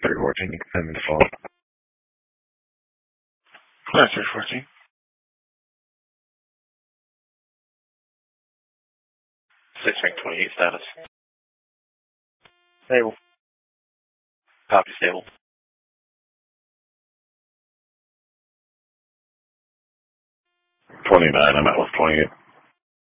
314, you can send me the phone. That's 314. 628 status. Stable. Copy stable. 29, I'm at 28.